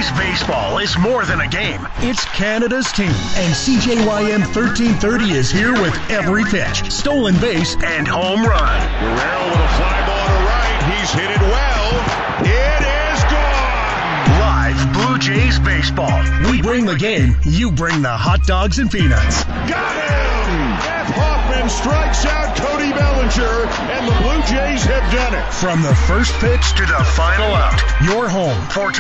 Jays baseball is more than a game. It's Canada's team, and CJYM 1330 is here with every pitch, stolen base, and home run. Guerrero with a fly ball to right. He's hit it well. It is gone. Live Blue Jays baseball. We bring the game. You bring the hot dogs and peanuts. Got him! Jeff Hoffman strikes out Cody Bellinger, and the Blue Jays have done it. From the first pitch to the final out, your home for